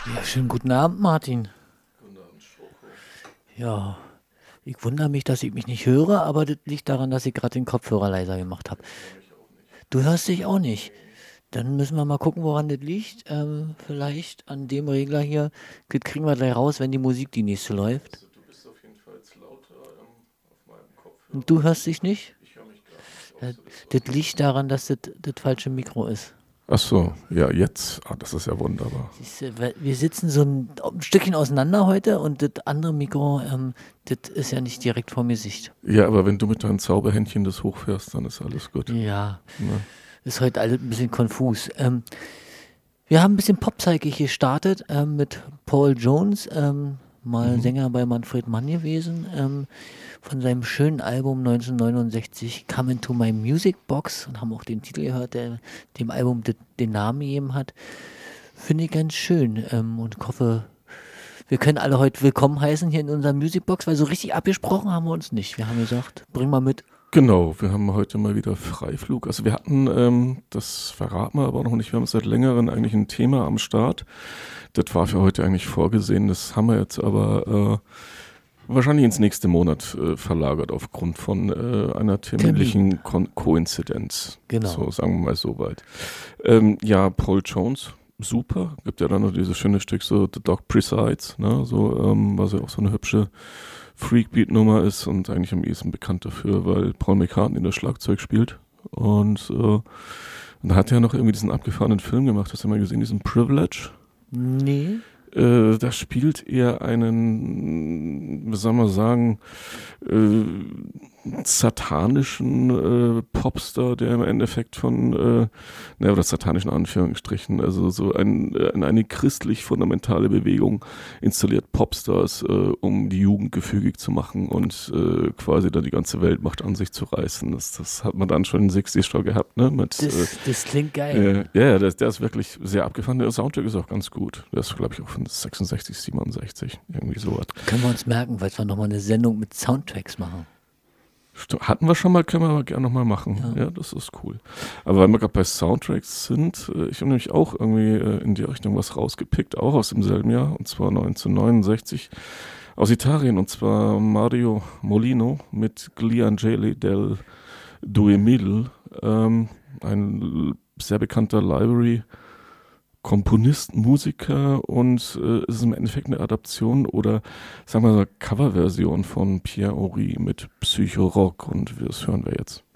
Ja, schönen guten Abend, Martin. Guten Abend, Schoko. Ja, ich wundere mich, dass ich mich nicht höre, aber das liegt daran, dass ich gerade den Kopfhörer leiser gemacht habe. Ich höre mich auch nicht. Du hörst dich auch nicht. Nee. Dann müssen wir mal gucken, woran das liegt. Vielleicht an dem Regler hier. Das kriegen wir gleich raus, wenn die Musik die nächste läuft. Also du bist auf jeden Fall jetzt lauter auf meinem Und Kopfhörer du als hörst dich ich. nicht? Ich höre mich gerade nicht. Ob Ja, so das das was ist. liegt daran, dass das falsche Mikro ist. Ach so, ja, jetzt. Ah, das ist ja wunderbar. Siehst du, wir sitzen so ein Stückchen auseinander heute und das andere Mikro, das ist ja nicht direkt vor mir Sicht. Ja, aber wenn du mit deinen Zauberhändchen das hochfährst, dann ist alles gut. Ja, Ne? ist heute alles ein bisschen konfus. Wir haben ein bisschen Popzeug gestartet mit Paul Jones, mal Mhm. Sänger bei Manfred Mann gewesen, von seinem schönen Album 1969 Come Into My Music Box und haben auch den Titel gehört, der dem Album den Namen gegeben hat. Finde ich ganz schön und ich hoffe, wir können alle heute willkommen heißen hier in unserer Music Box, weil so richtig abgesprochen haben wir uns nicht. Wir haben gesagt, bring mal mit. Genau, wir haben heute mal wieder Freiflug. Also wir hatten, das verraten wir aber noch nicht, wir haben seit längerem eigentlich ein Thema am Start. Das war für heute eigentlich vorgesehen, das haben wir jetzt aber wahrscheinlich ins nächste Monat verlagert aufgrund von einer terminlichen Koinzidenz. Genau. So sagen wir mal so weit. Ja, Paul Jones, super. Gibt ja dann noch dieses schöne Stück so The Dog Presides, ne? So, was ja auch so eine hübsche Freakbeat-Nummer ist und eigentlich am ehesten bekannt dafür, weil Paul McCartney das Schlagzeug spielt. Und dann hat er noch irgendwie diesen abgefahrenen Film gemacht. Hast du mal gesehen, diesen Privilege? Nee. Da spielt er einen, wie soll man sagen, äh, satanischen Popstar, der im Endeffekt oder satanischen Anführungsstrichen, also so eine christlich-fundamentale Bewegung installiert Popstars, um die Jugend gefügig zu machen und quasi dann die ganze Weltmacht an sich zu reißen. Das hat man dann schon in 60 schon gehabt, ne? Das klingt geil. Ja, der ist wirklich sehr abgefahren. Der Soundtrack ist auch ganz gut. Der ist, glaube ich, auch von 66, 67, irgendwie sowas. Können wir uns merken, weil wir nochmal eine Sendung mit Soundtracks machen. Hatten wir schon mal, können wir aber gerne nochmal machen. Ja. Ja, das ist cool. Aber weil wir gerade bei Soundtracks sind, ich habe nämlich auch irgendwie in die Richtung was rausgepickt, auch aus demselben Jahr, und zwar 1969 aus Italien, und zwar Mario Molino mit Gli Angeli del Duemil, ein sehr bekannter Komponist, Musiker, und es ist im Endeffekt eine Adaption oder sagen wir mal Coverversion von Pierre Horry mit Psycho-Rock, und das hören wir jetzt.